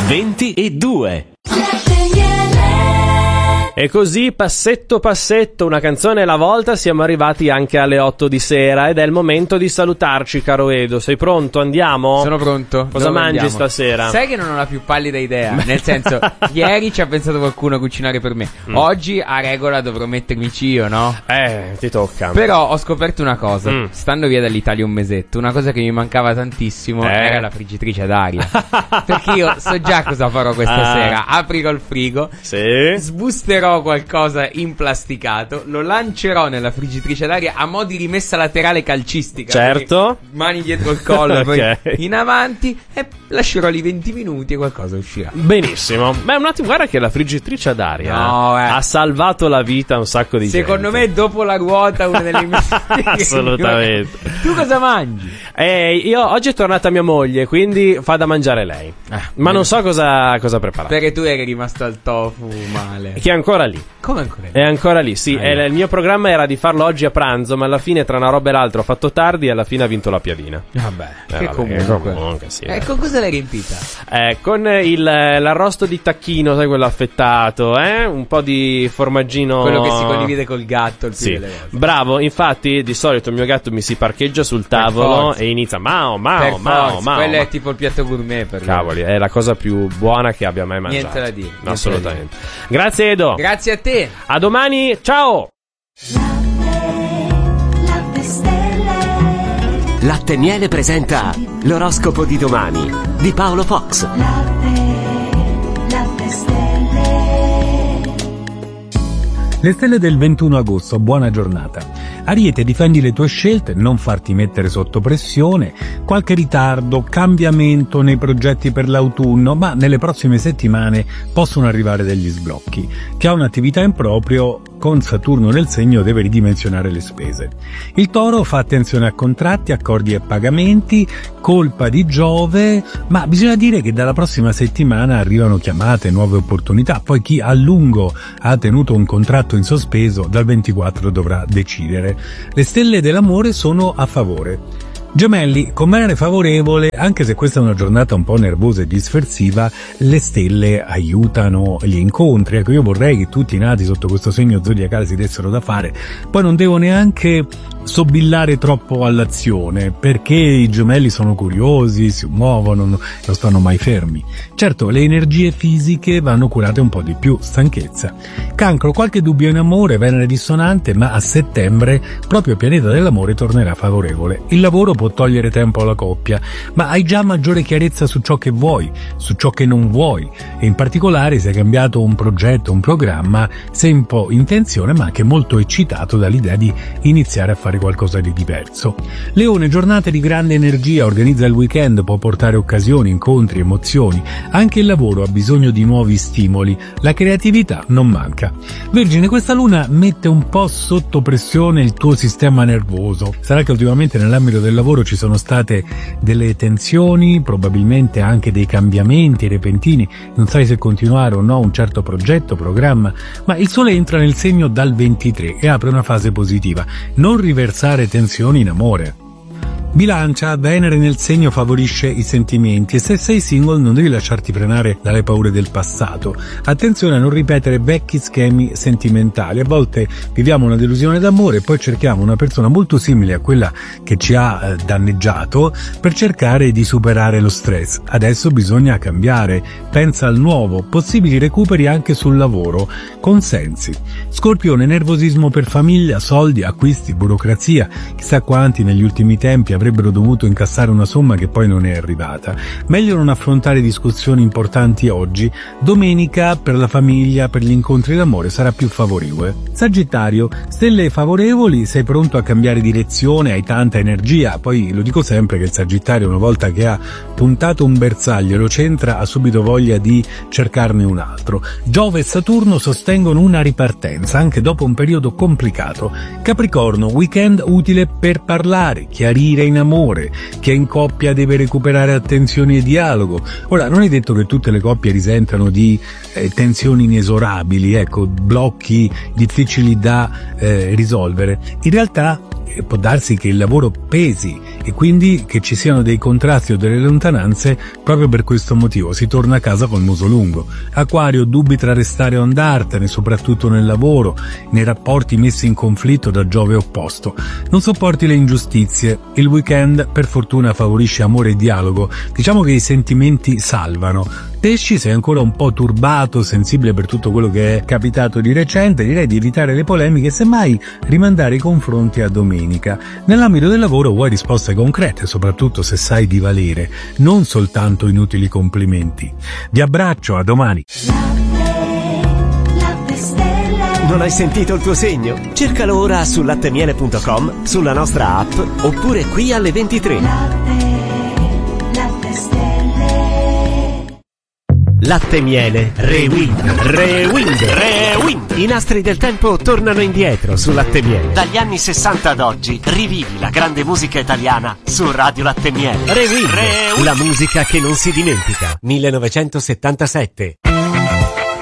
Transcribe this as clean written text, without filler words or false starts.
20:02. E così, passetto passetto, una canzone alla volta, siamo arrivati anche alle 8 di sera ed è il momento di salutarci, caro Edo. Sei pronto? Andiamo? Sono pronto. Cosa mangi stasera? Sai che non ho la più pallida idea. Nel senso, ieri ci ha pensato qualcuno a cucinare per me. Oggi a regola dovrò mettermici io, no? Ti tocca. Però ho scoperto una cosa. Stando via dall'Italia un mesetto, una cosa che mi mancava tantissimo era la friggitrice ad aria. Perché io so già cosa farò questa sera. Aprirò il frigo, sbusterò qualcosa in plasticato, lo lancerò nella friggitrice d'aria a mo' di rimessa laterale calcistica. Certo. Mani dietro il collo, poi in avanti, e lascerò lì 20 minuti e qualcosa uscirà. Benissimo. Beh, un attimo, guarda che la friggitrice ad aria ha salvato la vita a un sacco di gente. Secondo me dopo la ruota una delle assolutamente. Tu cosa mangi? Io oggi è tornata mia moglie, quindi fa da mangiare lei. Ma non so cosa preparare. Perché tu eri rimasto al tofu male. Che è ancora lì. Come ancora lì? È ancora lì, sì. Il mio programma era di farlo oggi a pranzo, ma alla fine tra una roba e l'altra ho fatto tardi e alla fine ha vinto la piadina. Vabbè, comunque sì. Con cosa l'hai riempita? Con l'arrosto di tacchino, sai, quello affettato, un po' di formaggino. Quello che si condivide col gatto. Sì. Bravo, infatti di solito il mio gatto mi si parcheggia sul tavolo e inizia mao. Quello è tipo il piatto gourmet per Cavoli, è la cosa più buona che abbia mai mangiato. Niente da dire. Assolutamente. Grazie Edo. Grazie a te. A domani, ciao. Latte Miele presenta l'oroscopo di domani di Paolo Fox. Le stelle del 21 agosto, buona giornata. Ariete, difendi le tue scelte, non farti mettere sotto pressione, qualche ritardo, cambiamento nei progetti per l'autunno, ma nelle prossime settimane possono arrivare degli sblocchi. Chi ha un'attività in proprio, con Saturno nel segno, deve ridimensionare le spese. Il Toro fa attenzione a contratti, accordi e pagamenti, colpa di Giove, ma bisogna dire che dalla prossima settimana arrivano chiamate, nuove opportunità, poi chi a lungo ha tenuto un contratto in sospeso dal 24 dovrà decidere. Le stelle dell'amore sono a favore. Gemelli, con Venere favorevole, anche se questa è una giornata un po' nervosa e dispersiva, le stelle aiutano gli incontri. Ecco, io vorrei che tutti i nati sotto questo segno zodiacale si dessero da fare, poi non devo neanche sobillare troppo all'azione, perché i gemelli sono curiosi, si muovono, non stanno mai fermi. Certo, le energie fisiche vanno curate un po' di più, stanchezza. Cancro, qualche dubbio in amore, Venere dissonante, ma a settembre proprio il pianeta dell'amore tornerà favorevole. Il lavoro può togliere tempo alla coppia, ma hai già maggiore chiarezza su ciò che vuoi, su ciò che non vuoi, e in particolare se hai cambiato un progetto, un programma, sei un po' in tensione ma anche molto eccitato dall'idea di iniziare a fare qualcosa di diverso. Leone, giornate di grande energia, organizza il weekend, può portare occasioni, incontri, emozioni. Anche il lavoro ha bisogno di nuovi stimoli, la creatività non manca. Vergine, questa luna mette un po' sotto pressione il tuo sistema nervoso. Sarà che ultimamente nell'ambito del lavoro ci sono state delle tensioni, probabilmente anche dei cambiamenti repentini, non sai se continuare o no un certo progetto, programma, ma il sole entra nel segno dal 23 e apre una fase positiva. Non riversare tensioni in amore. Bilancia, Venere nel segno favorisce i sentimenti e se sei single non devi lasciarti frenare dalle paure del passato. Attenzione a non ripetere vecchi schemi sentimentali. A volte viviamo una delusione d'amore e poi cerchiamo una persona molto simile a quella che ci ha danneggiato per cercare di superare lo stress. Adesso bisogna cambiare, pensa al nuovo, possibili recuperi anche sul lavoro, consensi. Scorpione, nervosismo per famiglia, soldi, acquisti, burocrazia. Chissà quanti negli ultimi tempi avrebbero dovuto incassare una somma che poi non è arrivata. Meglio non affrontare discussioni importanti oggi. Domenica per la famiglia, per gli incontri d'amore sarà più favorevole. Sagittario, stelle favorevoli, sei pronto a cambiare direzione, hai tanta energia. Poi lo dico sempre che il Sagittario, una volta che ha puntato un bersaglio e lo centra, ha subito voglia di cercarne un altro. Giove e Saturno sostengono una ripartenza anche dopo un periodo complicato. Capricorno, weekend utile per parlare, chiarire in amore. Chi è in coppia deve recuperare attenzione e dialogo. Ora, non è detto che tutte le coppie risentano di tensioni inesorabili, ecco, blocchi difficili da risolvere. In realtà può darsi che il lavoro pesi e quindi che ci siano dei contrasti o delle lontananze proprio per questo motivo. Si torna a casa col muso lungo. Acquario, dubbi tra restare o andartene, soprattutto nel lavoro, nei rapporti messi in conflitto da Giove opposto. Non sopporti le ingiustizie. Il weekend per fortuna favorisce amore e dialogo. Diciamo che i sentimenti salvano. Pesci, sei ancora un po' turbato, sensibile per tutto quello che è capitato di recente, direi di evitare le polemiche e semmai rimandare i confronti a domenica. Nell'ambito del lavoro vuoi risposte concrete, soprattutto se sai di valere, non soltanto inutili complimenti. Vi abbraccio, a domani. Non hai sentito il tuo segno? Cercalo ora su lattemiele.com, sulla nostra app oppure qui alle 23. Latte Miele Rewind. I nastri del tempo tornano indietro su Latte Miele. Dagli anni 60 ad oggi rivivi la grande musica italiana su Radio Latte Miele. Rewind. La musica che non si dimentica. 1977.